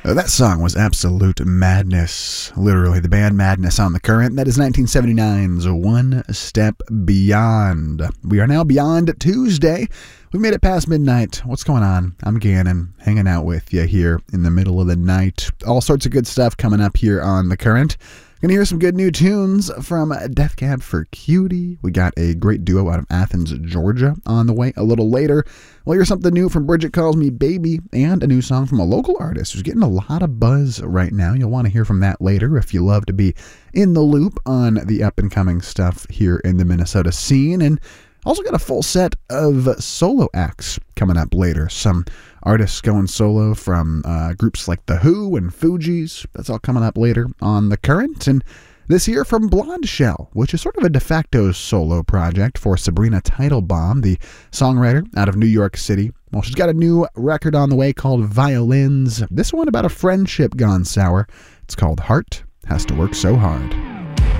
That song was absolute madness. Literally, the band Madness on The Current. That is 1979's One Step Beyond. We are now beyond Tuesday. We made it past midnight. What's going on? I'm Gannon, hanging out with you here in the middle of the night. All sorts of good stuff coming up here on The Current. Gonna hear some good new tunes from Death Cab for Cutie. We got a great duo out of Athens, Georgia on the way a little later. We'll hear something new from Bridget Calls Me Baby and a new song from a local artist who's getting a lot of buzz right now. You'll want to hear from that later if you love to be in the loop on the up-and-coming stuff here in the Minnesota scene. And also got a full set of solo acts coming up later. Some artists going solo from groups like The Who and Fugees. That's all coming up later on The Current. And this year from Blonde Shell, which is sort of a de facto solo project for Sabrina Teitelbaum, the songwriter out of New York City. Well, she's got a new record on the way called Violins. This one about a friendship gone sour. It's called Heart Has to Work So Hard.